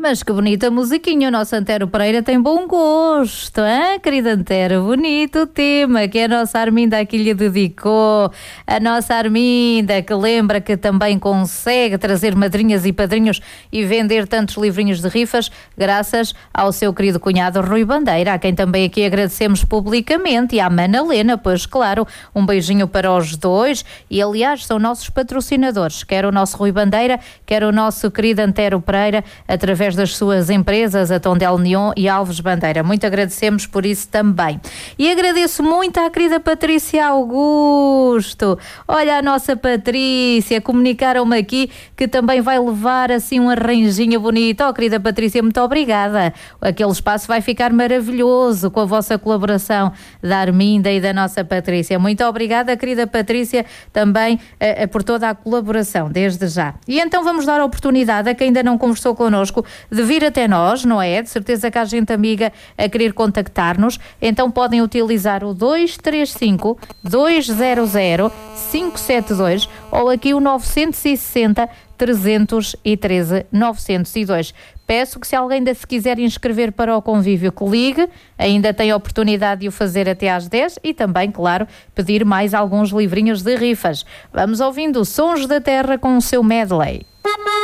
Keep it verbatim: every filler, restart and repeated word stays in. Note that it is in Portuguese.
Mas que bonita musiquinha, o nosso Antero Pereira tem bom gosto, hein, querida Antero? Bonito o tema que a nossa Arminda aqui lhe dedicou. A nossa Arminda, que lembra que também consegue trazer madrinhas e padrinhos e vender tantos livrinhos de rifas graças ao seu querido cunhado Rui Bandeira, a quem também aqui agradecemos publicamente, e à Manalena, pois claro, um beijinho para os dois, e aliás são nossos patrocinadores, quer o nosso Rui Bandeira, quer o nosso querido Antero Pereira, através das suas empresas, a Tondela Neon e Alves Bandeira. Muito agradecemos por isso também. E agradeço muito à querida Patrícia Augusto. Olha a nossa Patrícia, comunicaram-me aqui que também vai levar assim um arranjinho bonito. Oh, querida Patrícia, muito obrigada. Aquele espaço vai ficar maravilhoso com a vossa colaboração da Arminda e da nossa Patrícia. Muito obrigada, querida Patrícia, também eh, por toda a colaboração, desde já. E então vamos dar a oportunidade a quem ainda não conversou connosco de vir até nós, não é? De certeza que há gente amiga a querer contactar-nos, então podem utilizar o dois três cinco, dois zero zero, cinco sete dois ou aqui o nove seis zero, trezentos e treze, novecentos e dois. Peço que se alguém ainda se quiser inscrever para o convívio, que ligue, ainda tem a oportunidade de o fazer até às dez e também, claro, pedir mais alguns livrinhos de rifas. Vamos ouvindo Sons da Terra com o seu medley.